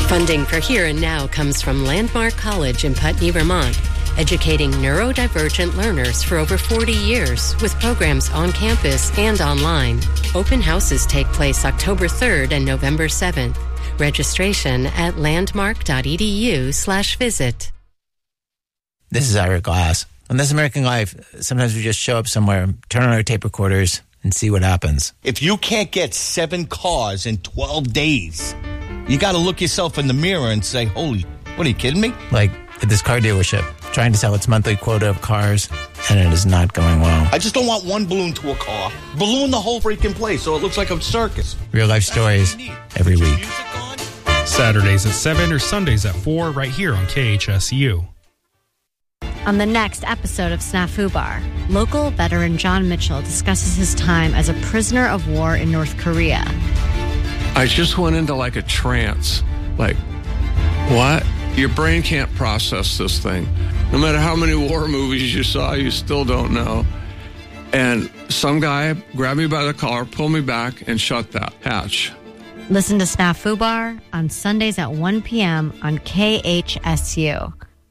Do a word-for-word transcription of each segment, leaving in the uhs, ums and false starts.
Funding for Here and Now comes from Landmark College in Putney, Vermont, educating neurodivergent learners for over forty years with programs on campus and online. Open houses take place October third and November seventh. Registration at landmark.edu slash visit. This is Ira Glass. On This American Life, sometimes we just show up somewhere, turn on our tape recorders, and see what happens. If you can't get seven cars in twelve days, you got to look yourself in the mirror and say, holy, what, are you kidding me? Like at this car dealership, trying to sell its monthly quota of cars, and it is not going well. I just don't want one balloon to a car. Balloon the whole freaking place so it looks like a circus. Real life stories every week. Saturdays at seven or Sundays at four right here on K H S U. On the next episode of Snafu Bar, local veteran John Mitchell discusses his time as a prisoner of war in North Korea. I just went into like a trance. Like, what? Your brain can't process this thing. No matter how many war movies you saw, you still don't know. And some guy grabbed me by the collar, pulled me back, and shut that hatch. Listen to Snafu Bar on Sundays at one p.m. on K H S U.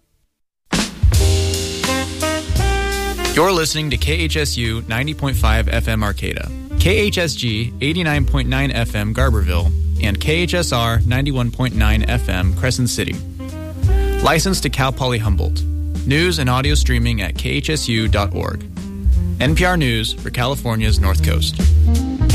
You're listening to K H S U ninety point five F M Arcata, K H S G eighty-nine point nine F M Garberville, and K H S R ninety-one point nine F M Crescent City. Licensed to Cal Poly Humboldt. News and audio streaming at K H S U dot org. N P R News for California's North Coast.